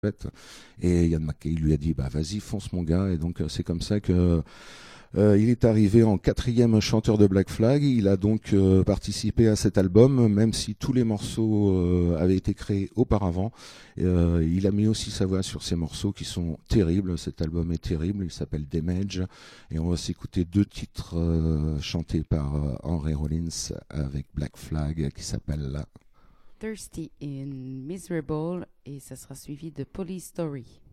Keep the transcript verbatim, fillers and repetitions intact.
Et Ian McKay lui a dit bah vas-y fonce mon gars, et donc euh, c'est comme ça que euh, il est arrivé en quatrième chanteur de Black Flag. Il a donc euh, participé à cet album, même si tous les morceaux euh, avaient été créés auparavant. Euh, il a mis aussi sa voix sur ces morceaux qui sont terribles. Cet album est terrible, il s'appelle Damage, et on va s'écouter deux titres euh, chantés par euh, Henry Rollins avec Black Flag qui s'appelle Thirsty and Miserable, et ça sera suivi de Police Story.